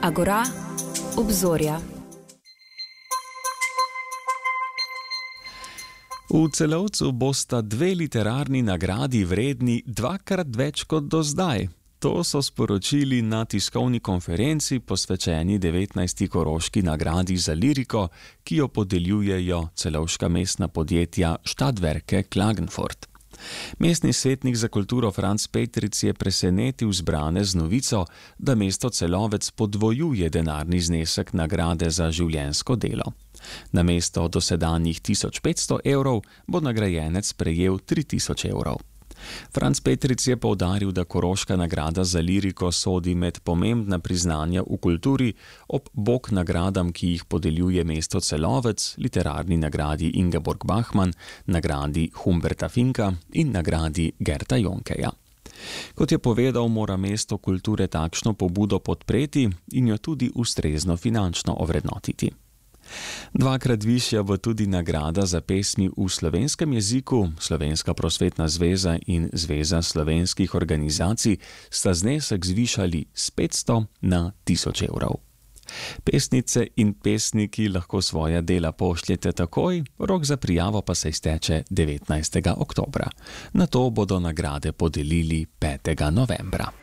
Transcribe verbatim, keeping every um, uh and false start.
Agora, obzorja. V Celovcu bosta dve literarni nagradi vredni dvakrat več kot do zdaj. To so sporočili na tiskovni konferenci posvečeni devetnajsti koroški nagradi za liriko, ki jo podeljujejo celovška mestna podjetja Stadtwerke Klagenfurt. Mestni svetnik za kulturo Franc Petric je presenetil zbrane z novico, da mesto Celovec podvojuje denarni znesek nagrade za življenjsko delo. Namesto dosedanjih tisoč petsto evrov bo nagrajenec prejel tri tisoč evrov. Franc Petric je poudaril, da koroška nagrada za liriko sodi med pomembna priznanja v kulturi ob bok nagradam, ki jih podeljuje mesto Celovec, literarni nagradi Ingeborg Bachmann, nagradi Humberta Finka in nagradi Gerta Jonkeja. Kot je povedal, mora mesto kulture takšno pobudo podpreti in jo tudi ustrezno finančno ovrednotiti. Dvakrat višja bo tudi nagrada za pesmi v slovenskem jeziku. Slovenska prosvetna zveza in Zveza slovenskih organizacij sta znesek zvišali s petsto na tisoč evrov. Pesnice in pesniki lahko svoja dela pošljete takoj, rok za prijavo pa se izteče devetnajstega oktobra. Nato bodo nagrade podelili petega novembra.